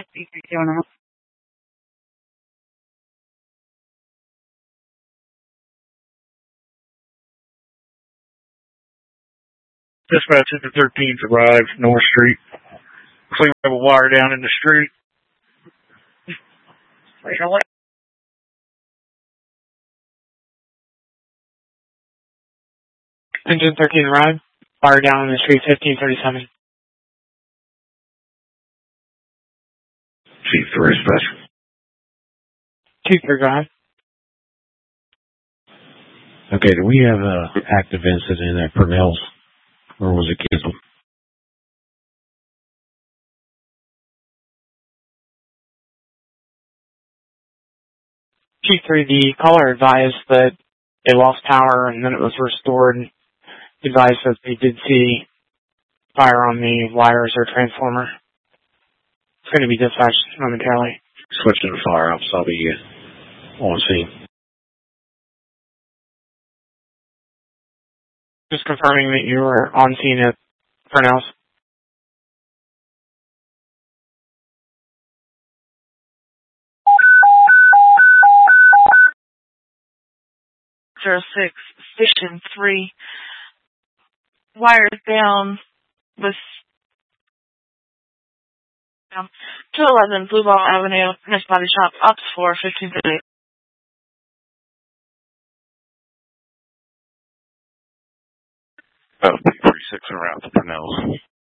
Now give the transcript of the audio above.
P3 Dispatch at the 13th arrived, North Street. We have a wire down in the street. Engine 13 arrived. Wire down in the street, 1537. Chief 3 special. 2-3 drive. Okay, do we have an active incident at Purnell's, or was it canceled? Chief 3, the caller advised that they lost power and then it was restored. Advised that they did see fire on the wires or transformer. It's going to be dispatched momentarily. Switching to fire ops, I'll be on scene. Just confirming that you were on scene at Purnell's. Six, Station 3. Wires down with 211 Blue Ball Avenue, Miss Body Shop, Ops 4, 1538. 336 around the Purnell's.